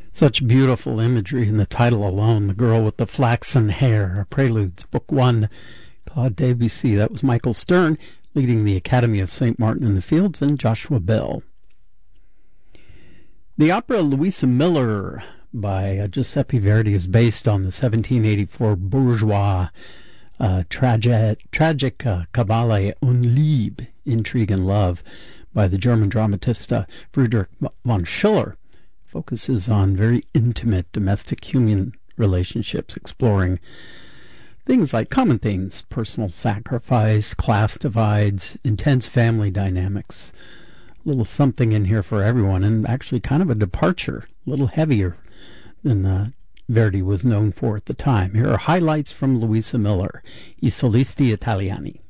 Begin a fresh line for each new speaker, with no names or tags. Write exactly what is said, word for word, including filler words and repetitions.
Such beautiful imagery in the title alone. The Girl with the Flaxen Hair, Preludes, Book One, Claude Debussy. That was Michael Stern leading the Academy of Saint Martin in the Fields, and Joshua Bell. The opera Louisa Miller by uh, Giuseppe Verdi is based on the seventeen eighty-four bourgeois uh, tragi- tragic uh, Kabale und Liebe, Intrigue and Love, by the German dramatist uh, Friedrich von Schiller. Focuses on very intimate domestic human relationships, exploring things like common themes, personal sacrifice, class divides, intense family dynamics. A little something in here for everyone, and actually kind of a departure, a little heavier than uh, Verdi was known for at the time. Here are highlights from Louisa Miller, I Solisti Italiani.